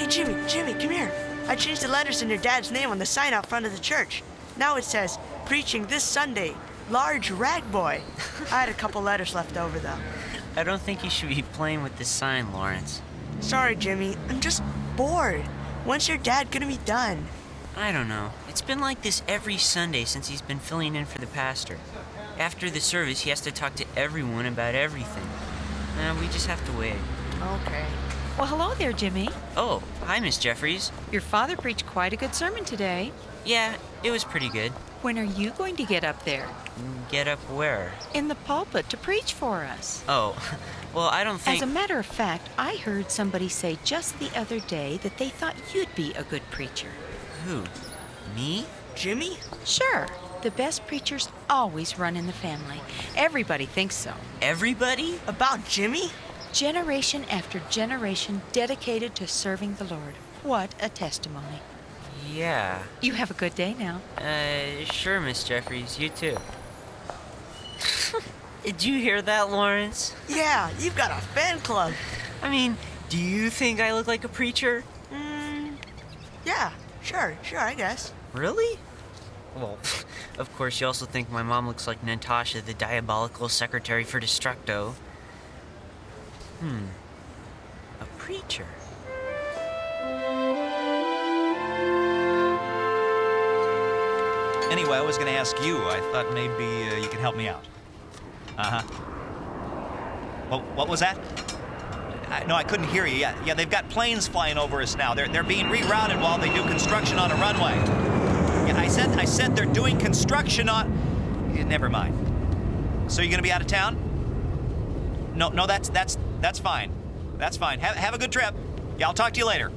Jimmy, come here. I changed the letters in your dad's name on the sign out front of the church. Now it says, preaching this Sunday, large rag boy. I had a couple letters left over, though. I don't think you should be playing with this sign, Lawrence. Sorry, Jimmy. I'm just bored. When's your dad gonna be done? I don't know. It's been like this every Sunday since he's been filling in for the pastor. After the service, he has to talk to everyone about everything. We just have to wait. Okay. Well, hello there, Jimmy. Oh, hi, Miss Jeffries. Your father preached quite a good sermon today. Yeah, it was pretty good. When are you going to get up there? Get up where? In the pulpit to preach for us. Oh, well, I don't think... As a matter of fact, I heard somebody say just the other day that they thought you'd be a good preacher. Who? Me? Jimmy? Sure. The best preachers always run in the family. Everybody thinks so. Everybody? About Jimmy? Generation after generation dedicated to serving the Lord. What a testimony. Yeah. You have a good day now. Sure, Miss Jeffries. You too. Did you hear that, Lawrence? Yeah, you've got a fan club. I mean, do you think I look like a preacher? Yeah, sure, I guess. Really? Well, of course, you also think my mom looks like Natasha, the diabolical secretary for Destructo. A preacher. Anyway, I was going to ask you. I thought maybe you could help me out. What was that? No, I couldn't hear you. Yeah, they've got planes flying over us now. They're being rerouted while they do construction on a runway. Yeah, I said they're doing construction on... Yeah, never mind. So you're going to be out of town? No, that's fine. That's fine. Have a good trip. Yeah, I'll talk to you later.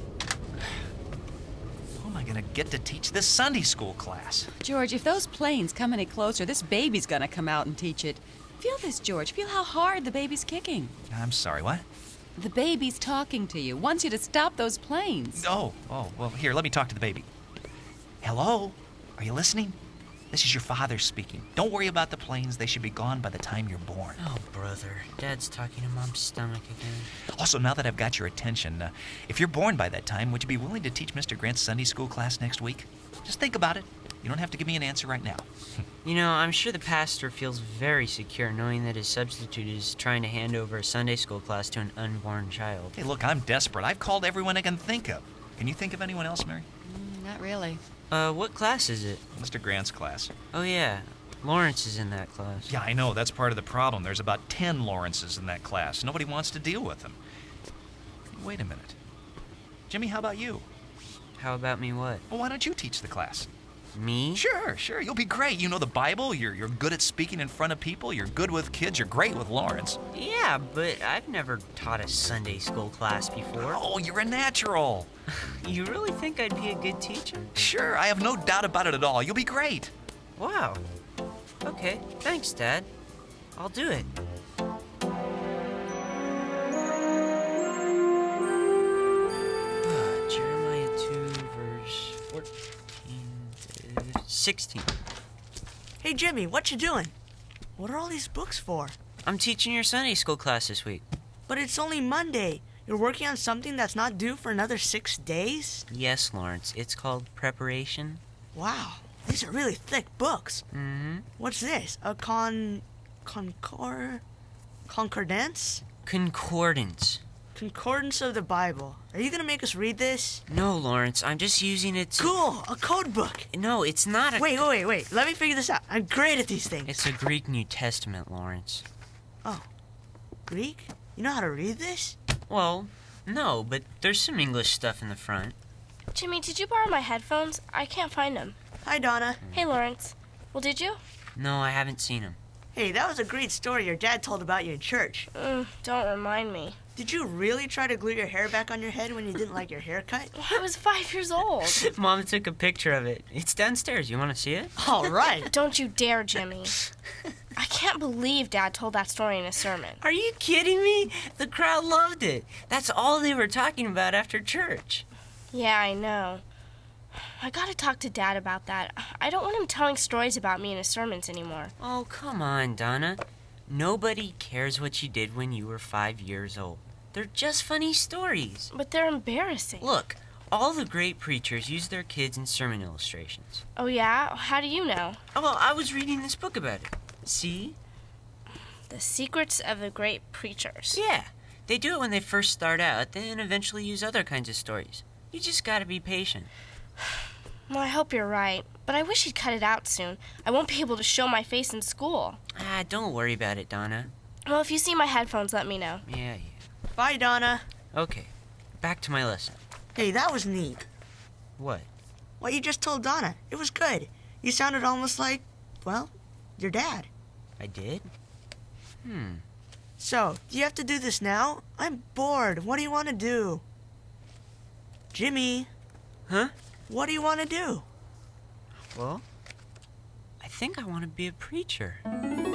How am I going to get to teach this Sunday school class? George, if those planes come any closer, this baby's gonna come out and teach it. Feel this, George. Feel how hard the baby's kicking. I'm sorry, what? The baby's talking to you. Wants you to stop those planes. Oh, well, here, let me talk to the baby. Hello? Are you listening? This is your father speaking. Don't worry about the planes. They should be gone by the time you're born. Oh, brother. Dad's talking to Mom's stomach again. Also, now that I've got your attention, if you're born by that time, would you be willing to teach Mr. Grant's Sunday school class next week? Just think about it. You don't have to give me an answer right now. You know, I'm sure the pastor feels very secure knowing that his substitute is trying to hand over a Sunday school class to an unborn child. Hey, look, I'm desperate. I've called everyone I can think of. Can you think of anyone else, Mary? Not really. What class is it? Mr. Grant's class. Oh, yeah. Lawrence is in that class. Yeah, I know. That's part of the problem. There's about 10 Lawrences in that class. Nobody wants to deal with them. Wait a minute. Jimmy, how about you? How about me what? Well, why don't you teach the class? Me? Sure. You'll be great. You know the Bible. You're good at speaking in front of people. You're good with kids. You're great with Lawrence. Yeah, but I've never taught a Sunday school class before. Oh, you're a natural. You really think I'd be a good teacher? Sure, I have no doubt about it at all. You'll be great. Wow. Okay, thanks, Dad. I'll do it. Jeremiah 2, verse 16. Hey, Jimmy, what you doing? What are all these books for? I'm teaching your Sunday school class this week. But it's only Monday. You're working on something that's not due for another 6 days? Yes, Lawrence. It's called preparation. Wow, these are really thick books. Mm-hmm. What's this? A concordance? Concordance. Concordance of the Bible. Are you gonna make us read this? No, Lawrence. I'm just using it to... Cool, a code book. No, it's not a... Wait. Let me figure this out. I'm great at these things. It's a Greek New Testament, Lawrence. Oh, Greek? You know how to read this? Well, no, but there's some English stuff in the front. Jimmy, did you borrow my headphones? I can't find them. Hi, Donna. Hey, Lawrence. Well, did you? No, I haven't seen them. Hey, that was a great story your dad told about you in church. Don't remind me. Did you really try to glue your hair back on your head when you didn't like your haircut? I was 5 years old. Mom took a picture of it. It's downstairs. You want to see it? All right. Don't you dare, Jimmy. I can't believe Dad told that story in a sermon. Are you kidding me? The crowd loved it. That's all they were talking about after church. Yeah, I know. I gotta talk to Dad about that. I don't want him telling stories about me in his sermons anymore. Oh, come on, Donna. Nobody cares what you did when you were 5 years old. They're just funny stories. But they're embarrassing. Look, all the great preachers use their kids in sermon illustrations. Oh, yeah? How do you know? Oh, well, I was reading this book about it. See? The Secrets of the Great Preachers. Yeah. They do it when they first start out, then eventually use other kinds of stories. You just gotta be patient. Well, I hope you're right, but I wish he'd cut it out soon. I won't be able to show my face in school. Don't worry about it, Donna. Well, if you see my headphones, let me know. Yeah. Bye, Donna. Okay, back to my lesson. Hey, that was neat. What? What you just told Donna. It was good. You sounded almost like, well, your dad. I did? So, do you have to do this now? I'm bored. What do you want to do? Jimmy. Huh? What do you want to do? Well, I think I want to be a preacher.